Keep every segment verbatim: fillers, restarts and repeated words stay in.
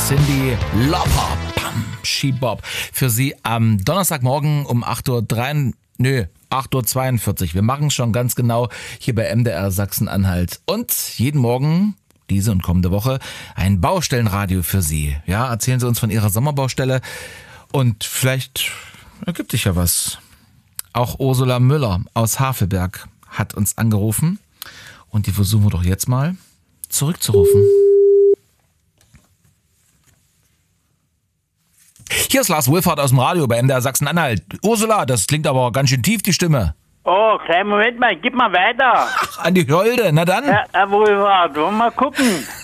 Cyndi Lauper, Pam, She-Bop. Für Sie am Donnerstagmorgen um acht Uhr drei, nö, acht Uhr zweiundvierzig. Wir machen es schon ganz genau hier bei M D R Sachsen-Anhalt. Und jeden Morgen, diese und kommende Woche, ein Baustellenradio für Sie. Ja, erzählen Sie uns von Ihrer Sommerbaustelle und vielleicht ergibt sich ja was. Auch Ursula Müller aus Havelberg hat uns angerufen und die versuchen wir doch jetzt mal zurückzurufen. Hier ist Lars Wohlfahrt aus dem Radio bei M D R Sachsen-Anhalt. Ursula, das klingt aber ganz schön tief, die Stimme. Oh, kleinen Moment mal, gib mal weiter. Ach, an die Holde, na dann. Ja, Herr Wohlfahrt, wollen wir mal gucken.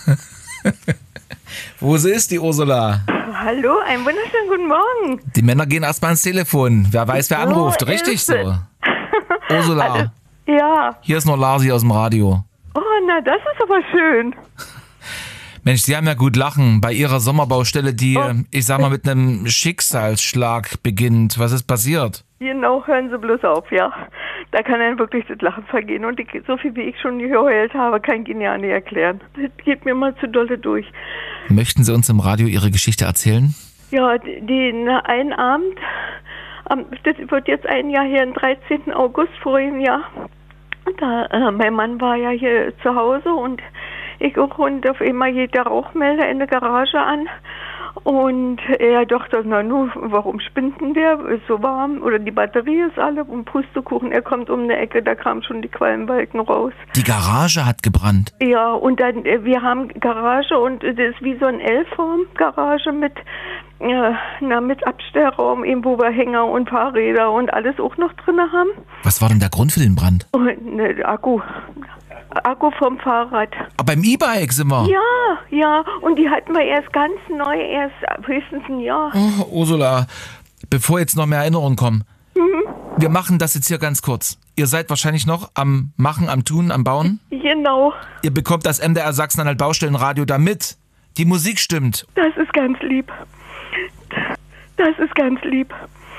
Wo ist die Ursula? Hallo, einen wunderschönen guten Morgen. Die Männer gehen erstmal ans Telefon. Wer weiß, wer anruft. So Richtig ist so. es. Ursula, Also, ja. hier ist nur Larsi aus dem Radio. Oh, na, das ist aber schön. Mensch, Sie haben ja gut lachen bei Ihrer Sommerbaustelle, die, Oh. ich sag mal, mit einem Schicksalsschlag beginnt. Was ist passiert? Genau, hören Sie bloß auf, ja. Da kann einem wirklich das Lachen vergehen. Und ich, so viel wie ich schon geheult habe, kann ich Ihnen ja nicht erklären. Das geht mir mal zu dolle durch. Möchten Sie uns im Radio Ihre Geschichte erzählen? Ja, den einen Abend, am- das wird jetzt ein Jahr her, am dreizehnten August vorigen Jahr. Da, äh, mein Mann war ja hier zu Hause und ich auch, und auf einmal geht der Rauchmelder in der Garage an. Und er dachte, na nu, warum spinnt denn der? Ist so warm. Oder die Batterie ist alle und Pustekuchen. Er kommt um eine Ecke, da kamen schon die Qualmwolken raus. Die Garage hat gebrannt. Ja, und dann, äh, wir haben Garage und das ist wie so ein L-Form-Garage mit, äh, na, mit Abstellraum, eben wo wir Hänger und Fahrräder und alles auch noch drin haben. Was war denn der Grund für den Brand? Und ne, Akku. Akku vom Fahrrad. Ah, beim E-Bike sind wir. Ja, ja, und die hatten wir erst ganz neu, erst höchstens ein Jahr. Oh, Ursula, bevor jetzt noch mehr Erinnerungen kommen, wir machen das jetzt hier ganz kurz. Ihr seid wahrscheinlich noch am Machen, am Tun, am Bauen. Genau, Ihr bekommt das M D R Sachsen-Anhalt Baustellenradio da mit. Die Musik stimmt. das ist ganz lieb. Das ist ganz lieb.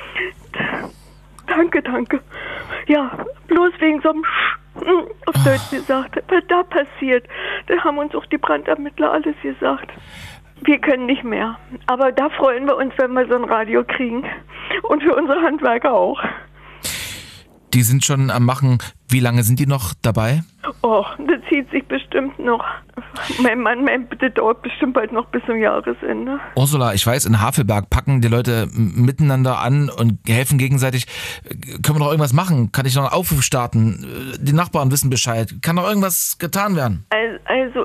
Danke, danke. Ja, bloß wegen so einem Sch auf Deutsch gesagt, was da passiert, da haben uns auch die Brandermittler alles gesagt. Wir können nicht mehr. Aber da freuen wir uns, wenn wir so ein Radio kriegen. Und für unsere Handwerker auch. Die sind schon am Machen. Wie lange sind die noch dabei? Oh, das zieht sich bestimmt noch. Mein Mann, mein, das dauert bestimmt bald noch bis zum Jahresende. Ursula, ich weiß, in Havelberg packen die Leute m- miteinander an und helfen gegenseitig. Äh, Können wir noch irgendwas machen? Kann ich noch einen Aufruf starten? Äh, Die Nachbarn wissen Bescheid. Kann noch irgendwas getan werden? Al- Also,